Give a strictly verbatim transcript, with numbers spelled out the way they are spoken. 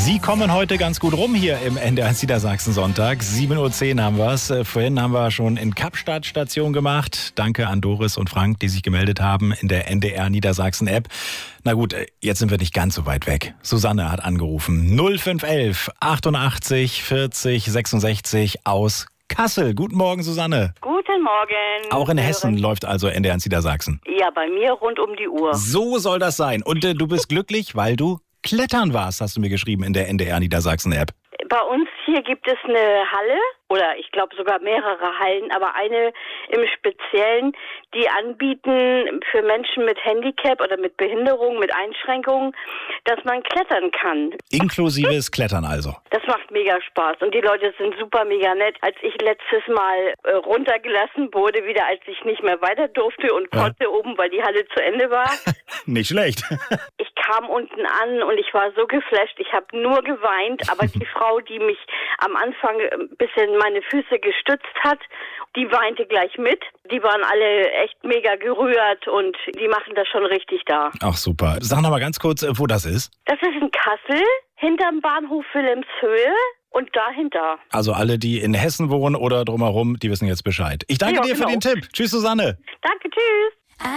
Sie kommen heute ganz gut rum hier im N D R Niedersachsen Sonntag. sieben Uhr zehn haben wir es. Vorhin haben wir schon in Kapstadt Station gemacht. Danke an Doris und Frank, die sich gemeldet haben in der N D R Niedersachsen App. Na gut, jetzt sind wir nicht ganz so weit weg. Susanne hat angerufen. null fünf elf achtundachtzig vierzig sechsundsechzig aus Kassel. Guten Morgen, Susanne. Guten Morgen. Auch in Hören. Hessen läuft also N D R Niedersachsen. Ja, bei mir rund um die Uhr. So soll das sein. Und äh, du bist glücklich, weil du klettern warst, hast du mir geschrieben in der N D R Niedersachsen App. Bei uns hier gibt es eine Halle, oder ich glaube sogar mehrere Hallen, aber eine im Speziellen, die anbieten für Menschen mit Handicap oder mit Behinderung, mit Einschränkungen, dass man klettern kann. Inklusives Klettern also. Das macht mega Spaß und die Leute sind super mega nett. Als ich letztes Mal äh, runtergelassen wurde, wieder als ich nicht mehr weiter durfte und Ja. konnte oben, weil die Halle zu Ende war. Nicht schlecht. Ich kam unten an und ich war so geflasht, ich habe nur geweint, aber die Frau, die mich am Anfang ein bisschen meine Füße gestützt hat, die weinte gleich mit. Die waren alle echt mega gerührt und die machen das schon richtig da. Ach super. Sag noch mal ganz kurz, wo das ist. Das ist in Kassel, hinterm Bahnhof Wilhelmshöhe und dahinter. Also alle, die in Hessen wohnen oder drumherum, die wissen jetzt Bescheid. Ich danke Ja, dir für genau. den Tipp. Tschüss, Susanne. Danke, tschüss.